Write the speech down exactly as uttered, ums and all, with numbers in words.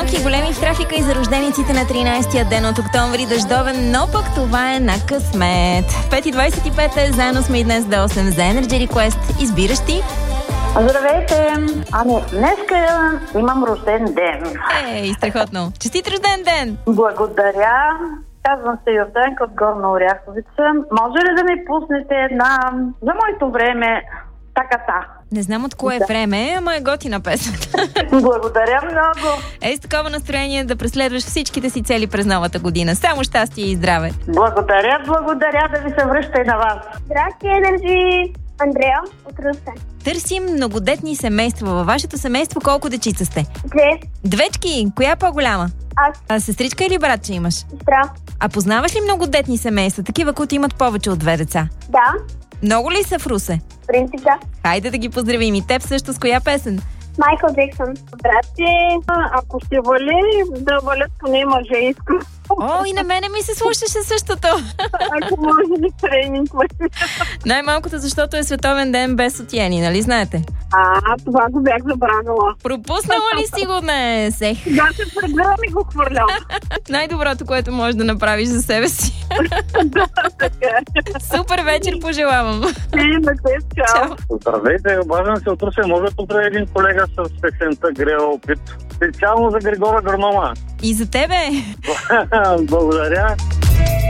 малки и големи в трафика и за рождениците на тринайсетия ден от октомври, дъждовен, но пък това е на късмет. пет и двайсет и пет е, заедно сме и днес до осем за Energy Request. Избираш ти? Здравейте! Ами, днеска имам рожден ден. Ей, страхотно! Честит рожден ден! Благодаря! Казвам се Йорданка от Горна Оряховица. Може ли да ми пуснете една за моето време така-та? Не знам от кое Да. време, ама е готина песента. Благодаря много! Ей, с такова настроение да преследваш всичките си цели през новата година. Само щастие и здраве! Благодаря, благодаря да ви се връща и на вас. Здрасти, Енерджи! Андрея от Русе. Търсим многодетни семейства. Във вашето семейство колко дечица сте? Две. Двечки! Коя е по-голяма? Аз. А сестричка или братче имаш? Сестра. А познаваш ли многодетни семейства? Такива, които имат повече от две деца? Да. Много ли са в Русе? В принцип, да. Хайде да ги поздравим и теб също. С коя песен? Майкъл Джексън. Здрасти, ако ще вали, да валят поне мъжейско. О, и на мене ми се слушаше същото. Ако може ли тренинг. Най-малкото, защото е световен ден без отиени, нали знаете? А, това го бях забравила. Пропуснала ли си го днес? Ех, Да, се преграм и го хвърлям. най-доброто, което можеш да направиш за себе си. Да, така е. Супер вечер пожелавам. И на те, чао. Чао. Здравейте, обаждам се от Русе. Може да поздравя един колега с песента Грева опит. Специално за Григора Гронома. И за тебе. Благодаря.